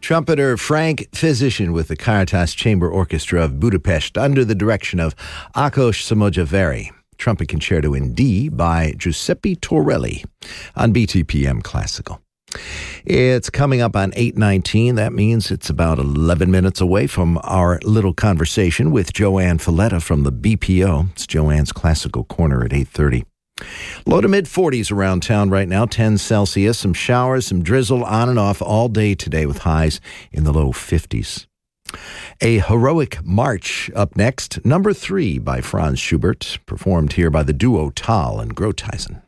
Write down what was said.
Trumpeter Frank Physician with the Caritas Chamber Orchestra of Budapest under the direction of Ákos Szamojaveri. Trumpet Concerto in D by Giuseppe Torelli on BTPM Classical. It's coming up on 8:19. That means it's about 11 minutes away from our little conversation with Joanne Falletta from the BPO. It's Joanne's Classical Corner at 8:30. Low to mid-40s around town right now, 10 Celsius, some showers, some drizzle on and off all day today with highs in the low 50s. A Heroic March up next, number 3 by Franz Schubert, performed here by the duo Tal and Grotheisen.